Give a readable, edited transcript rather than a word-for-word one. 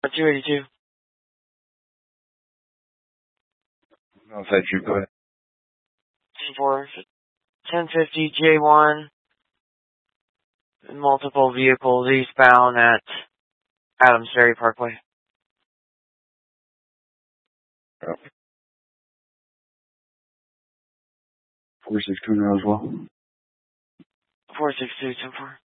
282. No, thank you. Go ahead. 1050 J1. Multiple vehicles eastbound at Adams Ferry Parkway. Yep. 462 now as well. 462, 10-4.